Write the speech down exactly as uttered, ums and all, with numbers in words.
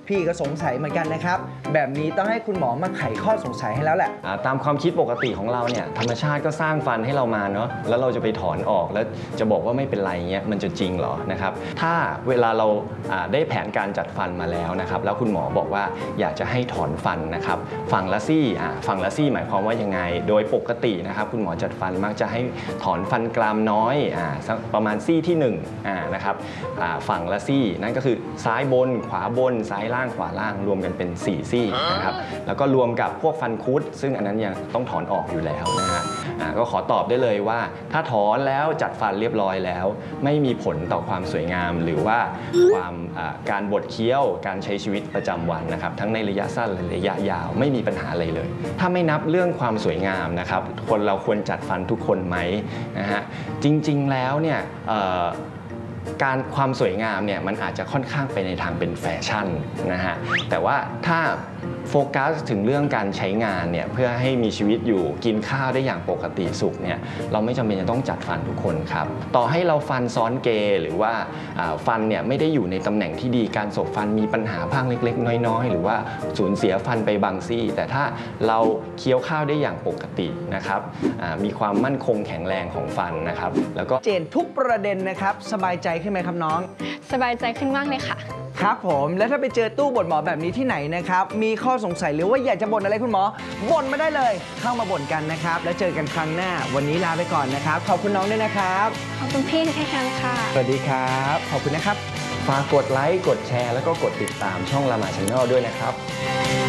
พี่ก็สงสัยเหมือนกันนะครับแบบนี้ต้องให้คุณหมอมาไขข้อสงสัยให้แล้วแหละตามความคิดปกติของเราเนี่ยธรรมชาติก็สร้างฟันให้เรามาเนาะแล้วเราจะไปถอนออกแล้วจะบอกว่าไม่เป็นไรเงี้ยมันจะจริงเหรอนะครับถ้าเวลาเราได้แผนการจัดฟันมาแล้วนะครับแล้วคุณหมอบอกว่าอยากจะให้ถอนฟันนะครับฝั่งละซี่ฝั่งละซี่หมายความว่ายังไงโดยปกตินะครับคุณหมอจัดฟันมักจะให้ถอนฟันกรามน้อยอ่าประมาณซี่ที่หนึ่งอ่านะครับฝั่งละซี่นั่นก็คือซ้ายบนขวาบนซ้ายล่างขวาล่างรวมกันเป็นสี่ซี่นะครับแล้วก็รวมกับพวกฟันคุดซึ่งอันนั้นยังต้องถอนออกอยู่แล้วนะฮะก็ขอตอบได้เลยว่าถ้าถอนแล้วจัดฟันเรียบร้อยแล้วไม่มีผลต่อความสวยงามหรือว่าความการบดเคี้ยวการใช้ชีวิตประจำวันนะครับทั้งในระยะสั้นและระยะยาวไม่มีปัญหาอะไรเลยถ้าไม่นับเรื่องความสวยงามนะครับคนเราควรจัดฟันทุกคนไหมนะฮะจริงๆแล้วเนี่ยการความสวยงามเนี่ยมันอาจจะค่อนข้างไปในทางเป็นแฟชั่นนะฮะแต่ว่าถ้าโฟกัสถึงเรื่องการใช้งานเนี่ยเพื่อให้มีชีวิตอยู่กินข้าวได้อย่างปกติสุขเนี่ยเราไม่จำเป็นจะต้องจัดฟันทุกคนครับต่อให้เราฟันซ้อนเกยหรือว่าฟันเนี่ยไม่ได้อยู่ในตำแหน่งที่ดีการสบฟันมีปัญหาพังเล็กๆน้อยๆหรือว่าสูญเสียฟันไปบางซี่แต่ถ้าเราเคี้ยวข้าวได้อย่างปกตินะครับมีความมั่นคงแข็งแรงของฟันนะครับแล้วก็เจนทุกประเด็นนะครับสบายใจขึ้นไหมครับน้องสบายใจขึ้นมากเลยค่ะครับผมแล้วถ้าไปเจอตู้บ่นหมอแบบนี้ที่ไหนนะครับมีข้อสงสัยหรือว่าอยากจะบ่นอะไรคุณหมอบ่นมาได้เลยเข้ามาบ่นกันนะครับแล้วเจอกันครั้งหน้าวันนี้ลาไปก่อนนะครับขอบคุณน้องด้วยนะครับขอบคุณพี่เช่นกันค่ะสวัสดีครับขอบคุณนะครับฝากกดไลค์กดแชร์แล้วก็กดติดตามช่อง Lama Channel ด้วยนะครับ